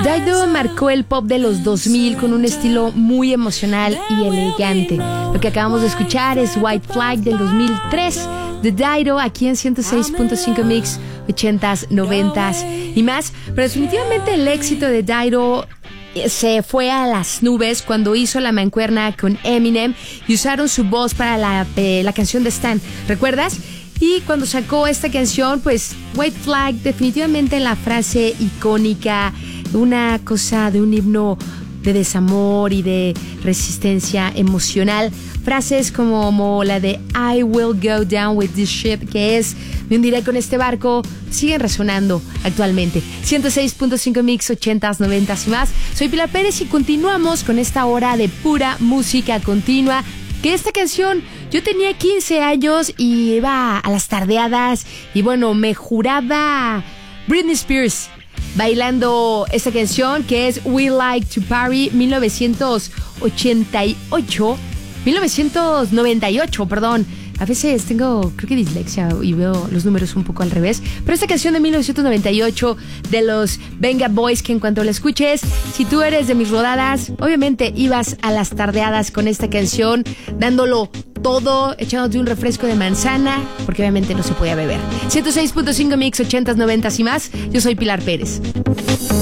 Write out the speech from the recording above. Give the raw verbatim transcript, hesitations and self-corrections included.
Dido marcó el pop de los dos mil con un estilo muy emocional y elegante. Lo que acabamos de escuchar es White Flag del dos mil tres de Dido, aquí en ciento seis punto cinco Mix, ochentas, noventas y más. Pero definitivamente el éxito de Dido se fue a las nubes cuando hizo la mancuerna con Eminem y usaron su voz para la, eh, la canción de Stan. ¿Recuerdas? Y cuando sacó esta canción, pues White Flag, definitivamente la frase icónica, una cosa de un himno de desamor y de resistencia emocional. Frases como la de I will go down with this ship, que es me hundiré con este barco, siguen resonando actualmente. ciento seis punto cinco Mix, ochentas, noventas y más. Soy Pilar Pérez y continuamos con esta hora de pura música continua. Que esta canción, yo tenía quince años y iba a las tardeadas y bueno, me juraba Britney Spears bailando esta canción que es We Like to Party, mil novecientos ochenta y ocho, mil novecientos noventa y ocho, perdón. A veces tengo, creo que dislexia y veo los números un poco al revés. Pero esta canción de mil novecientos noventa y ocho de los Venga Boys, que en cuanto la escuches, si tú eres de mis rodadas, obviamente ibas a las tardeadas con esta canción, dándolo todo, echándote un refresco de manzana, porque obviamente no se podía beber. ciento seis punto cinco Mix, ochentas, noventas y más. Yo soy Pilar Pérez.